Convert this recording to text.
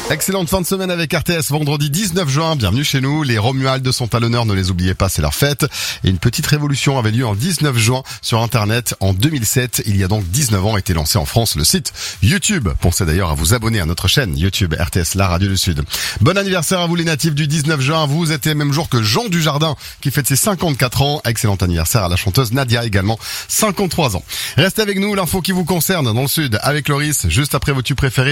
Excellente fin de semaine avec RTS, vendredi 19 juin, bienvenue chez nous. Les Romualdes sont à l'honneur, ne les oubliez pas, c'est leur fête. Et une petite révolution avait lieu en 19 juin sur Internet. En 2007, il y a donc 19 ans, a été lancé en France le site YouTube. Pensez d'ailleurs à vous abonner à notre chaîne YouTube RTS, la radio du Sud. Bon anniversaire à vous les natifs du 19 juin, vous êtes le même jour que Jean Dujardin qui fête ses 54 ans. Excellent anniversaire à la chanteuse Nadia également, 53 ans. Restez avec nous, l'info qui vous concerne dans le Sud avec Loris, juste après vos tubes préférés.